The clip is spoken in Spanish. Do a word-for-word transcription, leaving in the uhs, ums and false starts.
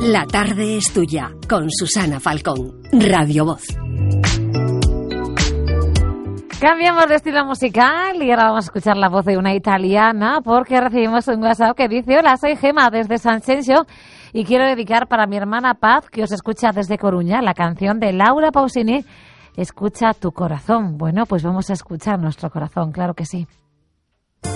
La tarde es tuya, con Susana Falcón, Radio Voz. Cambiamos de estilo musical y ahora vamos a escuchar la voz de una italiana porque recibimos un WhatsApp que dice: hola, soy Gema desde San Cencio y quiero dedicar para mi hermana Paz, que os escucha desde Coruña, la canción de Laura Pausini, Escucha tu corazón. Bueno, pues vamos a escuchar nuestro corazón, claro que sí.